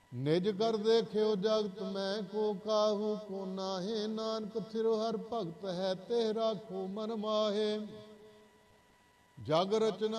ਨਿਜ ਕਰ ਦੇਖਿਓ ਜਗਤ ਮੈਂ ਕੋ ਕਾਹੂ ਕੋ ਨਾਹੇ। ਨਾਨਕ ਥਿਰ ਹਰ ਭਗਤ ਹੈ ਤੇ ਰਾਖੋ ਮਨ ਮਾਹੇ। ਜਗ ਰਚਨਾ